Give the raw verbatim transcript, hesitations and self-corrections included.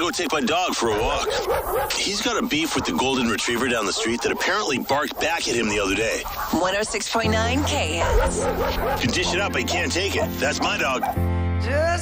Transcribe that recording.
go take my dog for a walk. He's got a beef with the golden retriever down the street that apparently barked back at him the other day. one oh six point nine K H E T S. You can dish it up, I can't take it. That's my dog. Just